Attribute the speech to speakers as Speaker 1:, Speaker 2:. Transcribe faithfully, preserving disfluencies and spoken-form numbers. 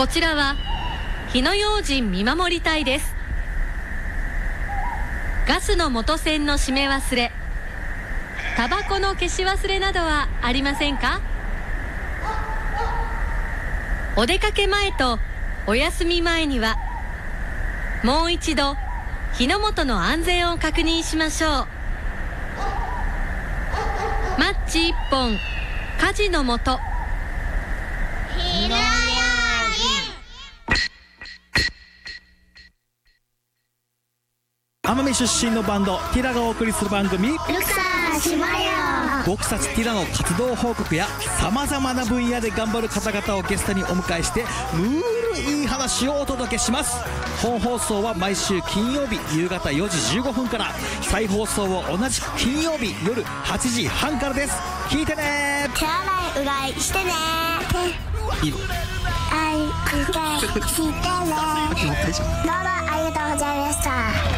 Speaker 1: こちらは火の用心見守り隊です。ガスの元栓の閉め忘れ、タバコの消し忘れなどはありませんか？お出かけ前とお休み前にはもう一度火の元の安全を確認しましょう。マッチいっぽん、火事のもと。
Speaker 2: 火の用心。
Speaker 3: 奄美出身のバンドティラがお送りする番組
Speaker 2: ルクサしまよ。
Speaker 3: 僕たちティラの活動報告やさまざまな分野で頑張る方々をゲストにお迎えしてルールいい話をお届けします。本放送は毎週金曜日夕方よじじゅうごふんから、再放送を同じく金曜日夜はちじはんからです。聞いてね。
Speaker 2: 手洗いうがいしてね。
Speaker 3: いいの
Speaker 2: あいうがいしてね。どうもありがとうございました。